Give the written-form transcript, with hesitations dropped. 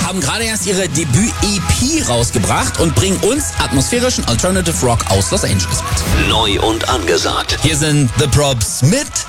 haben gerade erst ihre Debüt-EP rausgebracht und bringen uns atmosphärischen Alternative Rock aus Los Angeles mit. Neu und angesagt. Hier sind The Props mit